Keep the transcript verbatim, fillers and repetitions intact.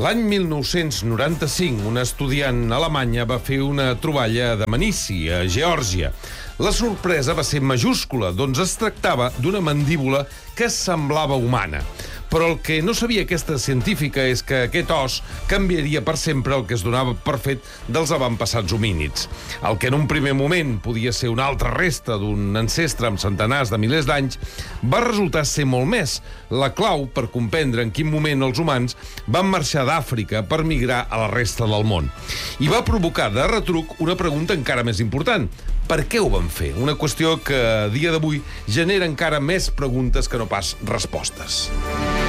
L'any mil nou-cents noranta-cinc, una estudiant alemanya va fer una troballa de Manici, a Geòrgia. La sorpresa va ser majúscula, doncs es tractava d'una mandíbula que semblava humana. Però el que no sabia aquesta científica és que aquest os canviaria per sempre el que es donava per fet dels avantpassats homínids. El que en un primer moment podia ser una altra resta d'un ancestre amb centenars de milers d'anys va resultar ser molt més. La clau per comprendre en quin moment els humans van marxar d'Àfrica per migrar a la resta del món. I va provocar de retruc una pregunta encara més important. Per què ho van fer? Una qüestió que a dia d'avui genera encara més preguntes que no pas respostes.